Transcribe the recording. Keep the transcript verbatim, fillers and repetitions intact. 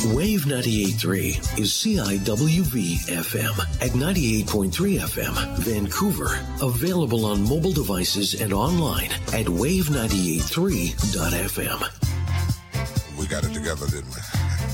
Wave ninety-eight point three is C I W V F M at ninety-eight point three F M, Vancouver. Available on mobile devices and online at wave nine eight three dot f m. We got it together, didn't we?